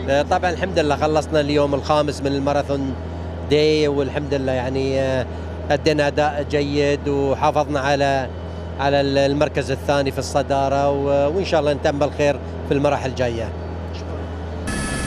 طبعا الحمد لله خلصنا اليوم الخامس من الماراثون داي، والحمد لله يعني أدينا أداء جيد وحافظنا على المركز الثاني في الصدارة، وإن شاء الله نتأمل خير في المراحل الجاية.